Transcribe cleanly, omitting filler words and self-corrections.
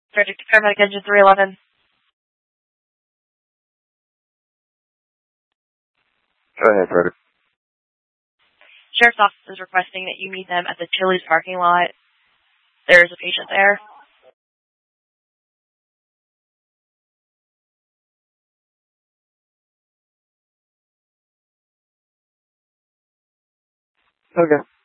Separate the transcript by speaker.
Speaker 1: Frederick Paramedic Engine 311.
Speaker 2: Go ahead, Frederick.
Speaker 1: Sheriff's Office is requesting that you meet them at the Chili's parking lot. There is a patient there.
Speaker 2: Okay.